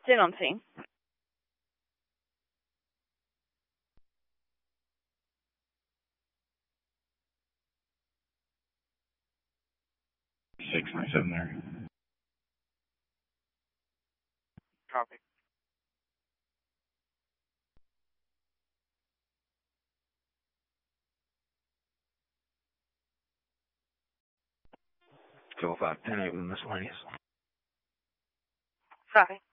Still on scene. Six 97 there. Copy. Go 510 8 with miscellaneous. Copy.